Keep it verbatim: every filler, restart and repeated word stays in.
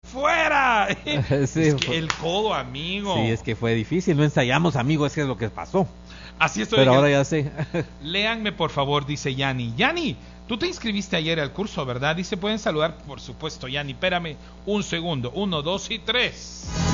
¡Fuera! Sí, es que fue... el codo, amigo. Sí, es que fue difícil, no ensayamos, amigo, es que es lo que pasó. Así estoy. Pero ahora ya sé. Léanme, por favor, dice Yani. Yani, tú te inscribiste ayer al curso, ¿verdad? Dice, pueden saludar, por supuesto, Yani. Espérame un segundo. Uno, dos y tres.